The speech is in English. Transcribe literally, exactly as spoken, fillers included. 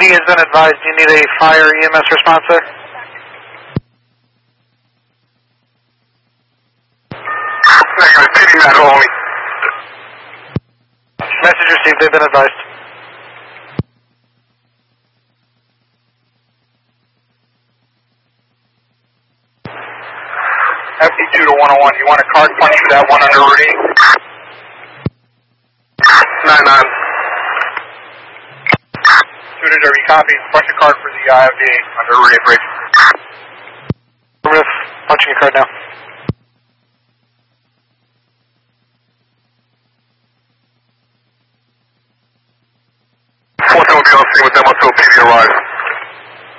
has been advised. Do you need a fire E M S response, sir? Negative, P D Matt only. Message received. They've been advised. F D two to one oh one. You want a card punch for that one under Rudy? nine nine. Student, are you copying? Punch a card for the I F D under Rudy Bridge. Affirmative. Punching a card now. Fourth will be on scene with them until P D arrives.